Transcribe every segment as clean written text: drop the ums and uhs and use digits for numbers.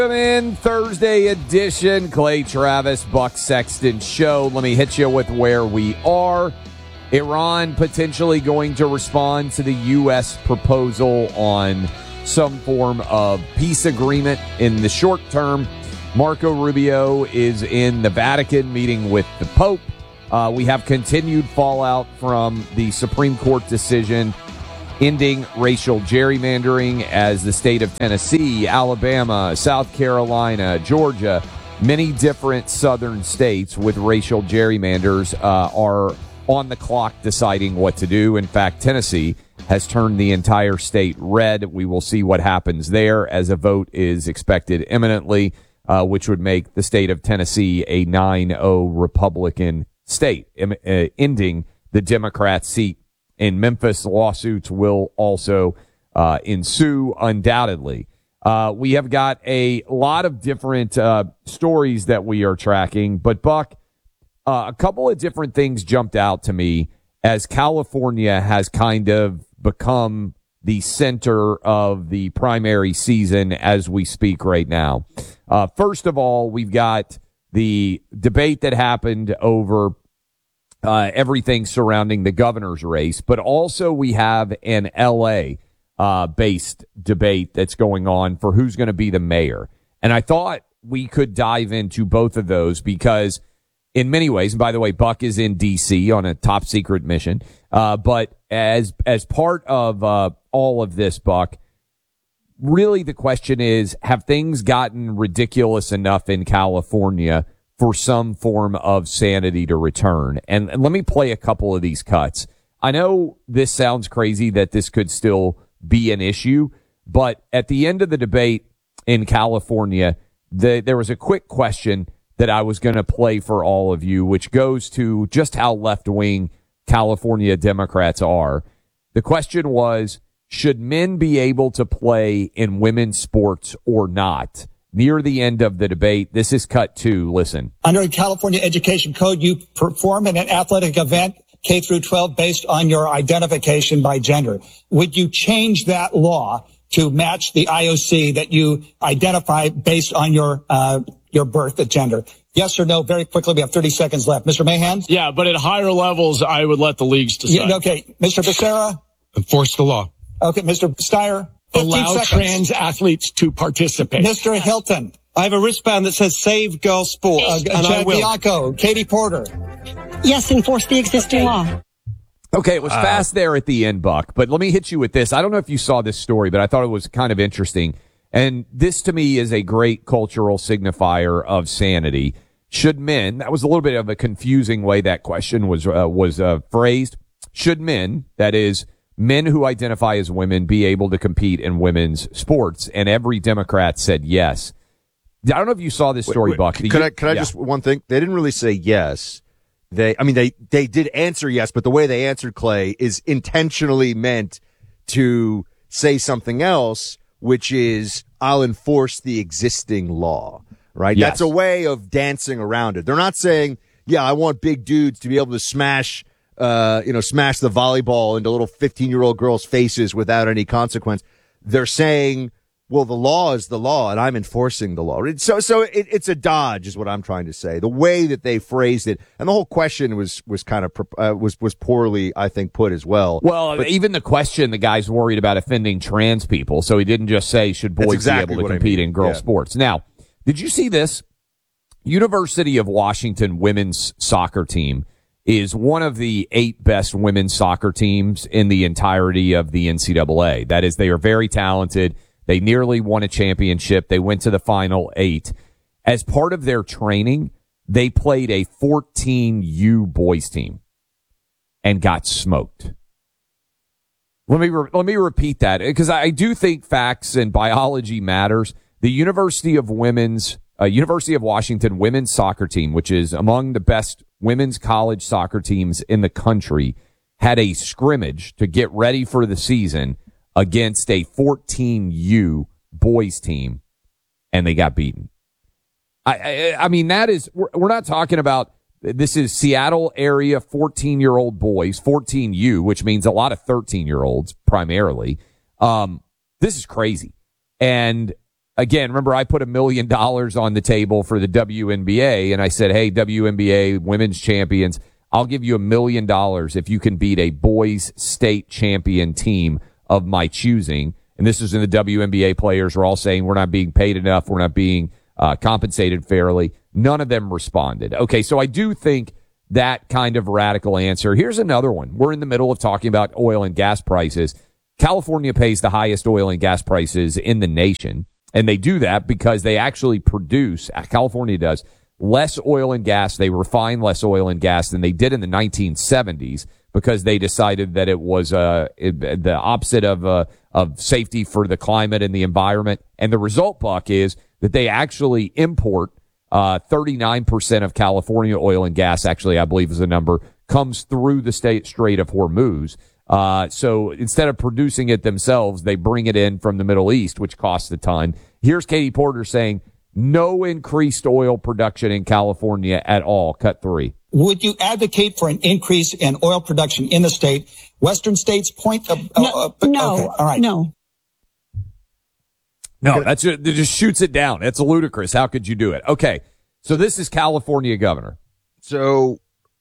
Come in Thursday edition, Clay Travis, Buck Sexton Show. Let me hit you with where we are. Iran potentially going to respond to the U.S. proposal on some form of peace agreement in the short term. Marco Rubio is in the Vatican meeting with the Pope. We have continued fallout from the Supreme Court decision ending racial gerrymandering as the state of Tennessee, Alabama, South Carolina, Georgia, many different southern states with racial gerrymanders are on the clock deciding what to do. In fact, Tennessee has turned the entire state red. We will see what happens there as a vote is expected imminently, which would make the state of Tennessee a 9-0 Republican state, ending the Democrat seat in Memphis. Lawsuits will also ensue undoubtedly. We have got a lot of different stories that we are tracking, but Buck, a couple of different things jumped out to me as California has kind of become the center of the primary season as we speak right now. First of all, we've got the debate that happened over everything surrounding the governor's race, but also we have an LA based debate that's going on for who's going to be the mayor. And I thought we could dive into both of those because in many ways, and by the way, Buck is in DC on a top secret mission. But as part of all of this, Buck, really the question is, have things gotten ridiculous enough in California for some form of sanity to return? And let me play a couple of these cuts. I know this sounds crazy that this could still be an issue, but at the end of the debate in California, there was a quick question that I was going to play for all of you, which goes to just how left-wing California Democrats are. The question was, should men be able to play in women's sports or not? Near the end of the debate, this is cut 2. Listen. Under the California Education Code, you perform in an athletic event, K through 12, based on your identification by gender. Would you change that law to match the IOC that you identify based on your birth at gender? Yes or no? Very quickly. We have 30 seconds left. Mr. Mahan? Yeah, but at higher levels, I would let the leagues decide. Yeah, okay. Mr. Becerra? Enforce the law. Okay. Mr. Steyer? 15 Allow seconds. trans athletes to participate. Mr. Hilton? I have a wristband that says Save Girl Sports, and I Chad will. Bianco? Katie Porter? Yes, enforce the existing law. Okay, it was fast there at the end, Buck, but let me hit you with this. I don't know if you saw this story, but I thought it was kind of interesting. And this to me is a great cultural signifier of sanity. Should men, that was a little bit of a confusing way that question was phrased. Should men, that is, men who identify as women, be able to compete in women's sports? And every Democrat said yes. I don't know if you saw this story, Buck. Could I just, one thing? They didn't really say yes. They did answer yes, but the way they answered, Clay, is intentionally meant to say something else, which is, I'll enforce the existing law, right? Yes. That's a way of dancing around it. They're not saying, yeah, I want big dudes to be able to smash the volleyball into little 15-year-old girls' faces without any consequence. They're saying, well, the law is the law, and I'm enforcing the law. So it's a dodge, is what I'm trying to say. The way that they phrased it, and the whole question was kind of was poorly, I think, put as well. Well, but even the question, the guy's worried about offending trans people, so he didn't just say, should boys be able to compete in girls' sports? Now, did you see this? University of Washington women's soccer team is one of the 8 best women's soccer teams in the entirety of the NCAA. That is, they are very talented. They nearly won a championship. They went to the final 8. As part of their training, they played a 14U boys team and got smoked. Let me repeat that, because I do think facts and biology matters. The University of Washington women's soccer team, which is among the best women's college soccer teams in the country, had a scrimmage to get ready for the season against a 14U boys team, and they got beaten. I mean, that is, we're not talking about, this is Seattle area 14-year-old boys, 14U, which means a lot of 13-year-olds primarily. This is crazy. And again, remember I put $1 million on the table for the WNBA, and I said, hey, WNBA women's champions, I'll give you $1 million if you can beat a boys state champion team of my choosing. And this is in the WNBA players were all saying we're not being paid enough, we're not being compensated fairly. None of them responded. Okay, so I do think that kind of radical answer. Here's another one. We're in the middle of talking about oil and gas prices. California pays the highest oil and gas prices in the nation, and they do that because they actually produce, California does, less oil and gas. They refine less oil and gas than they did in the 1970s because they decided that it was the opposite of safety for the climate and the environment. And the result, Buck, is that they actually import 39% of California oil and gas, actually, I believe is the number, comes through the Strait of Hormuz. So instead of producing it themselves, they bring it in from the Middle East, which costs a ton. Here's Katie Porter saying no increased oil production in California at all. Cut 3. Would you advocate for an increase in oil production in the state? Western states point No, okay, all right. No. No, that's it just shoots it down. It's ludicrous. How could you do it? Okay, so this is California governor. So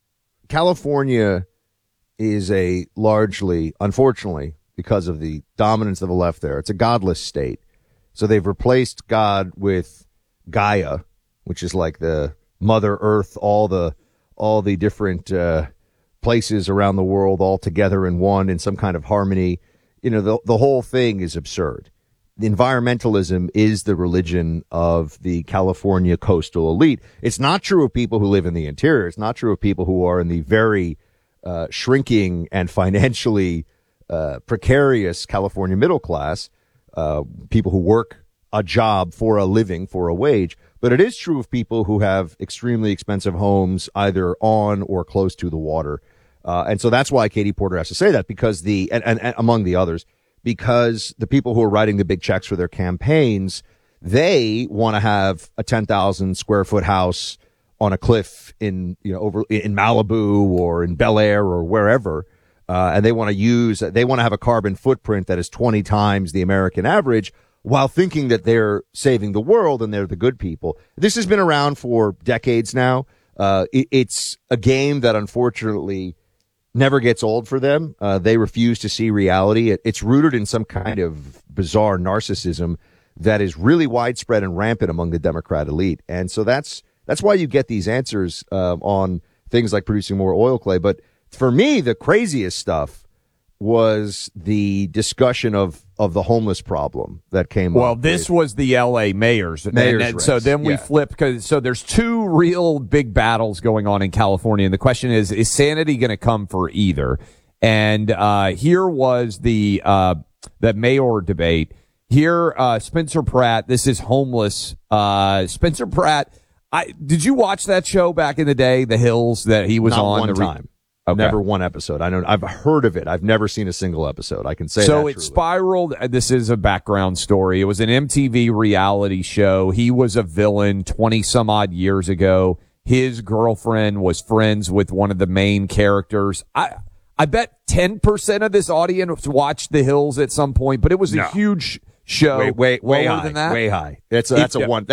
California is a largely, unfortunately, because of the dominance of the left there, it's a godless state. So they've replaced God with Gaia, which is like the Mother Earth, all the different places around the world all together in one in some kind of harmony. You know, the whole thing is absurd. The environmentalism is the religion of the California coastal elite. It's not true of people who live in the interior. It's not true of people who are in the very shrinking and financially precarious California middle class, people who work a job for a living, for a wage. But it is true of people who have extremely expensive homes either on or close to the water. And so that's why Katie Porter has to say that, because and among the others, because the people who are writing the big checks for their campaigns, they want to have a 10,000 square foot house on a cliff in Malibu or in Bel Air or wherever. And they want to have a carbon footprint that is 20 times the American average, while thinking that they're saving the world and they're the good people. This has been around for decades now. It's a game that unfortunately never gets old for them. They refuse to see reality. It's rooted in some kind of bizarre narcissism that is really widespread and rampant among the Democrat elite. And so that's why you get these answers on things like producing more oil clay. But for me, the craziest stuff was the discussion of the homeless problem that came up. Well, this was the L.A. mayor's race. So then we flip, because so there's two real big battles going on in California, and the question is sanity going to come for either? And here was the mayor debate. Here, Spencer Pratt. This is homeless. Spencer Pratt. Did you watch that show back in the day, The Hills, that he was Not on? One time. Okay. Never one episode. I've heard of it. I've never seen a single episode. I can say so that. It spiraled. This is a background story. It was an MTV reality show. He was a villain 20 some odd years ago. His girlfriend was friends with one of the main characters. I bet 10% of this audience watched The Hills at some point, but it was a huge show. Way lower high, than that. way high. That's a 1 to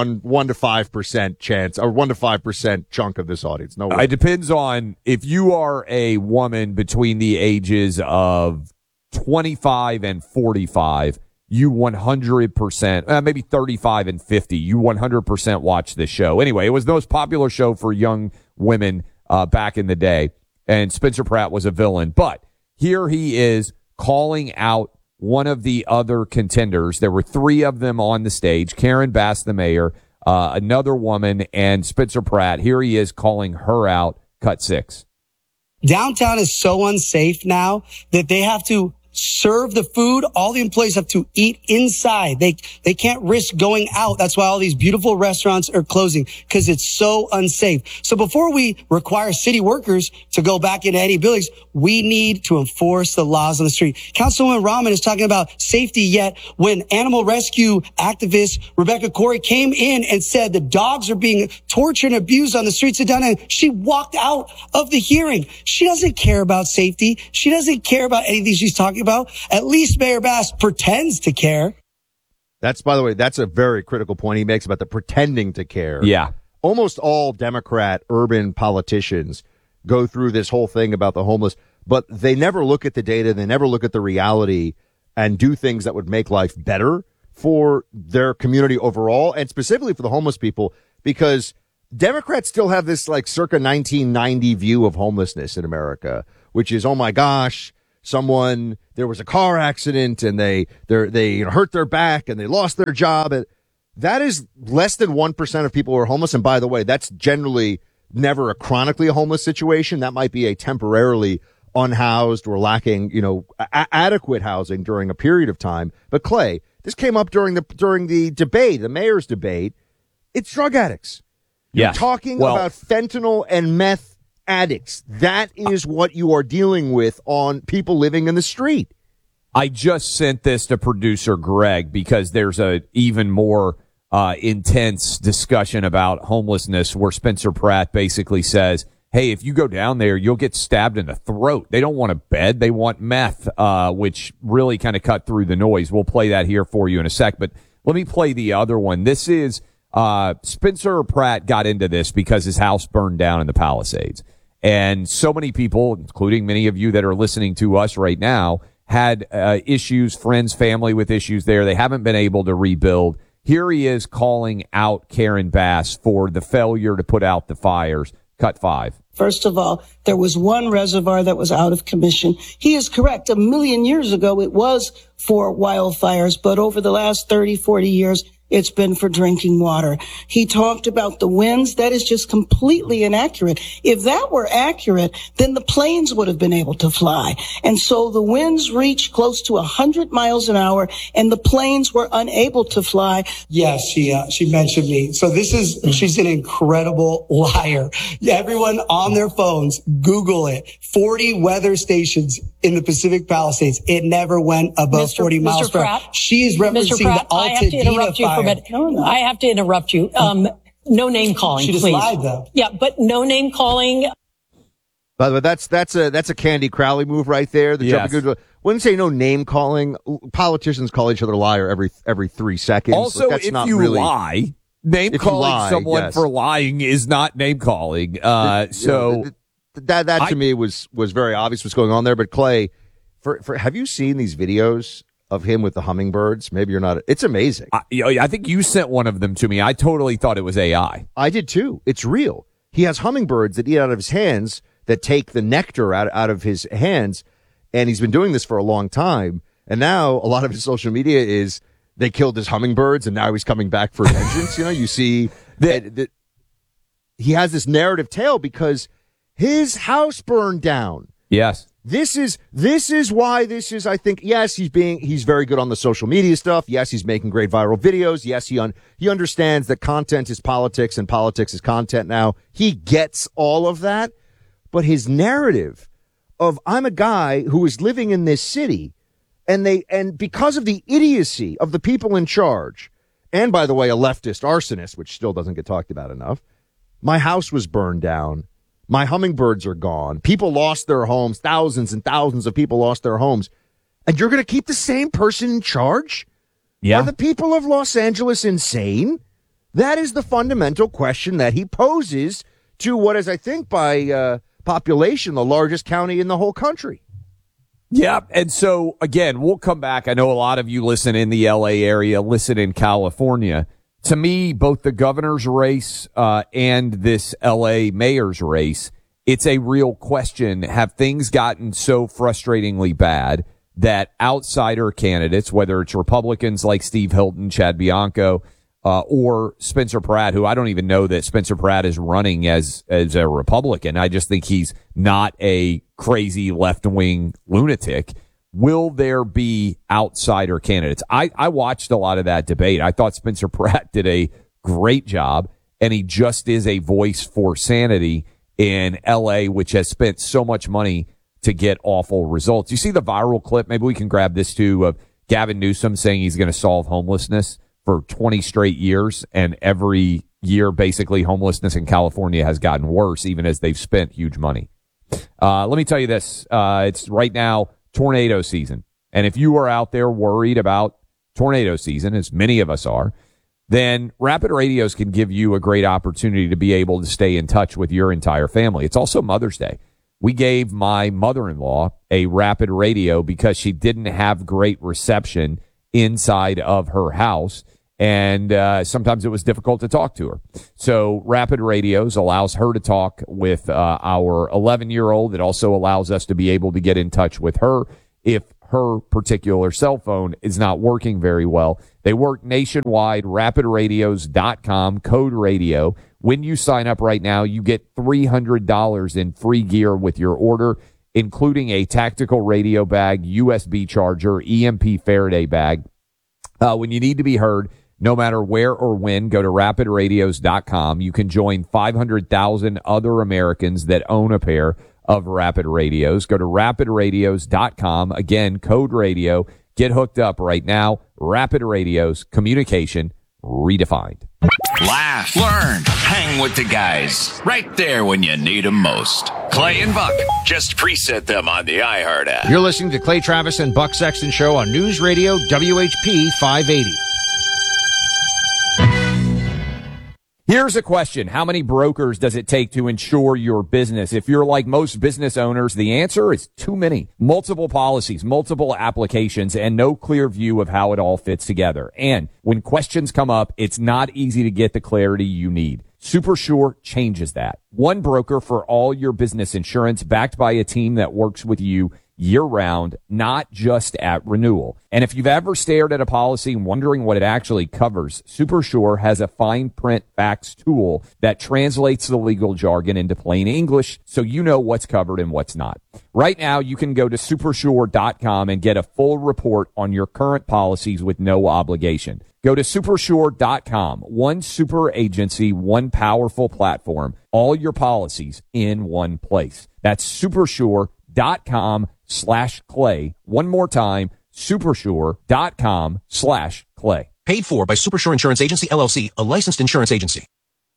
5% chance, or 1 to 5% chunk of this audience. No way. It depends on if you are a woman between the ages of 25 and 45. You 100%, maybe 35 and 50. You 100% watch this show. Anyway, it was the most popular show for young women back in the day, and Spencer Pratt was a villain. But here he is calling out one of the other contenders. There were 3 of them on the stage: Karen Bass, the mayor, another woman, and Spencer Pratt. Here he is calling her out. Cut 6. Downtown is so unsafe now that they have to serve the food. All the employees have to eat inside. They can't risk going out. That's why all these beautiful restaurants are closing, because it's so unsafe. So before we require city workers to go back into any buildings, we need to enforce the laws on the street. Councilwoman Rahman is talking about safety, yet when animal rescue activist Rebecca Corey came in and said the dogs are being tortured and abused on the streets of downtown, she walked out of the hearing. She doesn't care about safety. She doesn't care about anything she's talking about. At least Mayor Bass pretends to care. That's, by the way, that's a very critical point he makes about the pretending to care. Yeah. Almost all Democrat urban politicians go through this whole thing about the homeless, but they never look at the data. They never look at the reality and do things that would make life better for their community overall, and specifically for the homeless people, because Democrats still have this like circa 1990 view of homelessness in America, which is, oh my gosh, there was a car accident and they hurt their back and they lost their job. That is less than 1% of people who are homeless. And by the way, that's generally never a chronically homeless situation. That might be a temporarily unhoused or lacking, adequate housing during a period of time. But Clay, this came up during the debate, the mayor's debate. It's drug addicts. You're talking about fentanyl and meth addicts. That is what you are dealing with on people living in the street. I just sent this to producer Greg because there's a even more intense discussion about homelessness where Spencer Pratt basically says, hey, if you go down there, you'll get stabbed in the throat. They don't want a bed. They want meth, which really kind of cut through the noise. We'll play that here for you in a sec. But let me play the other one. This is Spencer Pratt got into this because his house burned down in the Palisades. And so many people, including many of you that are listening to us right now, had issues, friends, family with issues there. They haven't been able to rebuild. Here he is calling out Karen Bass for the failure to put out the fires. Cut 5. First of all, there was one reservoir that was out of commission. He is correct. 1 million years ago, it was for wildfires, but over the last 30, 40 years, it's been for drinking water. He talked about the winds. That is just completely inaccurate. If that were accurate, then the planes would have been able to fly. And so the winds reached close to 100 miles an hour and the planes were unable to fly. Yes, she mentioned me. So she's an incredible liar. Everyone on their phones, Google it. 40 weather stations in the Pacific Palisades. It never went above 40 miles per hour. She's referencing the Altadena fire. I have to interrupt you. No name calling, she just please. lied, though. Yeah, but no name calling. By the way, that's a Candy Crowley move right there. Wouldn't say no name calling. Politicians call each other liar every 3 seconds. Also, that's if not you really, lie, name calling someone for lying is not name calling. That to me was very obvious what's going on there. But Clay, have you seen these videos of him with the hummingbirds? Maybe you're not. It's amazing. I think you sent one of them to me. I totally thought it was AI. I did too. It's real. He has hummingbirds that eat out of his hands, that take the nectar out of his hands. And he's been doing this for a long time. And now a lot of his social media is they killed his hummingbirds and now he's coming back for vengeance. You see that he has this narrative tale because his house burned down. Yes. This is why this is, I think, yes, he's very good on the social media stuff. Yes, he's making great viral videos. Yes, he understands that content is politics and politics is content now. He gets all of that. But his narrative of I'm a guy who is living in this city and because of the idiocy of the people in charge, and by the way, a leftist arsonist, which still doesn't get talked about enough, my house was burned down. My hummingbirds are gone. People lost their homes. Thousands and thousands of people lost their homes. And you're going to keep the same person in charge? Yeah. Are the people of Los Angeles insane? That is the fundamental question that he poses to what is, I think, by population, the largest county in the whole country. Yeah. And so, again, we'll come back. I know a lot of you listen in the L.A. area, listen in California. To me, both the governor's race and this L.A. mayor's race, it's a real question. Have things gotten so frustratingly bad that outsider candidates, whether it's Republicans like Steve Hilton, Chad Bianco, or Spencer Pratt, who I don't even know that Spencer Pratt is running as a Republican. I just think he's not a crazy left-wing lunatic. Will there be outsider candidates? I watched a lot of that debate. I thought Spencer Pratt did a great job, and he just is a voice for sanity in L.A., which has spent so much money to get awful results. You see the viral clip? Maybe we can grab this too, of Gavin Newsom saying he's going to solve homelessness for 20 straight years, and every year, basically, homelessness in California has gotten worse, even as they've spent huge money. Let me tell you this. It's right now tornado season. And if you are out there worried about tornado season, as many of us are, then Rapid Radios can give you a great opportunity to be able to stay in touch with your entire family. It's also Mother's Day. We gave my mother-in-law a Rapid Radio because she didn't have great reception inside of her house, and sometimes it was difficult to talk to her. So Rapid Radios allows her to talk with our 11-year-old. It also allows us to be able to get in touch with her if her particular cell phone is not working very well. They work nationwide, rapidradios.com, code radio. When you sign up right now, you get $300 in free gear with your order, including a tactical radio bag, USB charger, EMP Faraday bag. When you need to be heard, no matter where or when, go to rapidradios.com. You can join 500,000 other Americans that own a pair of Rapid Radios. Go to rapidradios.com. Again, code radio. Get hooked up right now. Rapid Radios, communication redefined. Laugh, learn, hang with the guys. Right there when you need them most. Clay and Buck. Just preset them on the iHeart app. You're listening to Clay Travis and Buck Sexton Show on News Radio WHP 580. Here's a question. How many brokers does it take to insure your business? If you're like most business owners, the answer is too many. Multiple policies, multiple applications, and no clear view of how it all fits together. And when questions come up, it's not easy to get the clarity you need. SuperSure changes that. One broker for all your business insurance, backed by a team that works with you year-round, not just at renewal. And if you've ever stared at a policy wondering what it actually covers, SuperSure has a fine print facts tool that translates the legal jargon into plain English so you know what's covered and what's not. Right now, you can go to supersure.com and get a full report on your current policies with no obligation. Go to supersure.com. One super agency, one powerful platform, all your policies in one place. That's supersure.com/Clay. One more time, supersure.com/Clay. Paid for by Supersure Insurance Agency, LLC, a licensed insurance agency.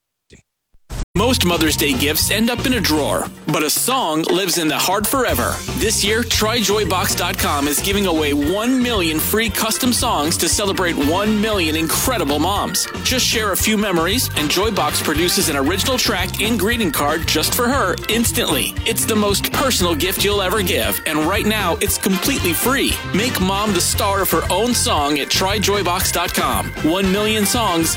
Most Mother's Day gifts end up in a drawer, but a song lives in the heart forever. This year, TryJoyBox.com is giving away 1 million free custom songs to celebrate 1 million incredible moms. Just share a few memories, and Joybox produces an original track and greeting card just for her instantly. It's the most personal gift you'll ever give, and right now, it's completely free. Make mom the star of her own song at TryJoyBox.com. 1 million songs,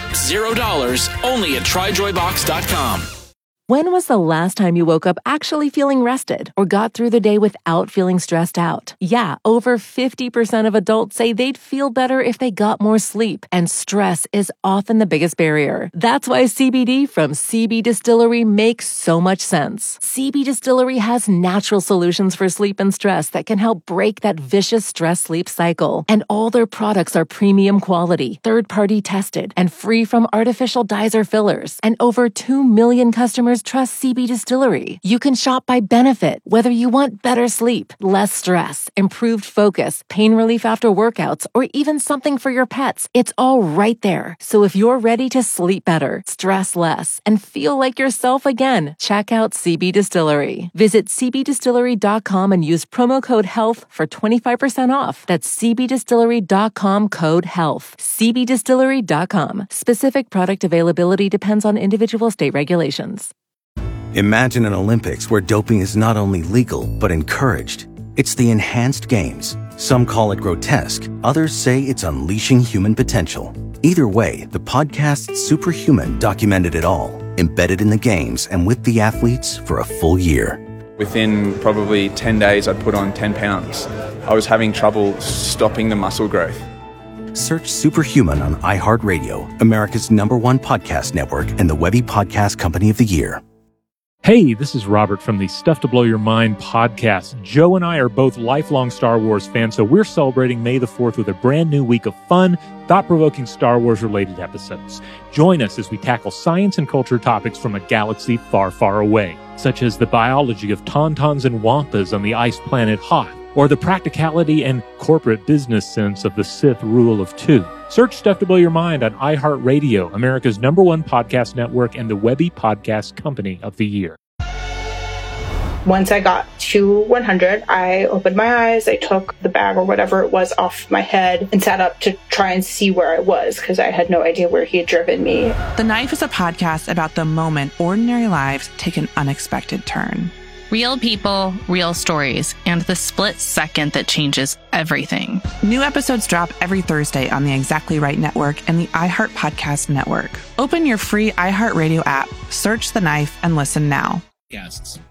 $0, only at TryJoyBox.com. When was the last time you woke up actually feeling rested or got through the day without feeling stressed out? Yeah, over 50% of adults say they'd feel better if they got more sleep, and stress is often the biggest barrier. That's why CBD from CB Distillery makes so much sense. CB Distillery has natural solutions for sleep and stress that can help break that vicious stress-sleep cycle. And all their products are premium quality, third-party tested, and free from artificial dyes or fillers. And over 2 million customers trust CB Distillery. You can shop by benefit, whether you want better sleep, less stress, improved focus, pain relief after workouts, or even something for your pets. It's all right there. So if you're ready to sleep better, stress less, and feel like yourself again, check out CB Distillery. Visit cbdistillery.com and use promo code HEALTH for 25% off. That's cbdistillery.com, code HEALTH. cbdistillery.com. Specific product availability depends on individual state regulations. Imagine an Olympics where doping is not only legal, but encouraged. It's the Enhanced Games. Some call it grotesque. Others say it's unleashing human potential. Either way, the podcast Superhuman documented it all, embedded in the games and with the athletes for a full year. Within probably 10 days, I'd put on 10 pounds. I was having trouble stopping the muscle growth. Search Superhuman on iHeartRadio, America's #1 podcast network and the Webby Podcast Company of the Year. Hey, this is Robert from the Stuff to Blow Your Mind podcast. Joe and I are both lifelong Star Wars fans, so we're celebrating May the 4th with a brand new week of fun, thought-provoking Star Wars-related episodes. Join us as we tackle science and culture topics from a galaxy far, far away, such as the biology of tauntauns and wampas on the ice planet Hoth, or the practicality and corporate business sense of the Sith rule of 2. Search Stuff to Blow Your Mind on iHeartRadio, America's #1 podcast network and the Webby Podcast Company of the Year. Once I got to 100, I opened my eyes, I took the bag or whatever it was off my head and sat up to try and see where I was because I had no idea where he had driven me. The Knife is a podcast about the moment ordinary lives take an unexpected turn. Real people, real stories, and the split second that changes everything. New episodes drop every Thursday on the Exactly Right Network and the iHeart Podcast Network. Open your free iHeartRadio app, search The Knife, and listen now. Guests.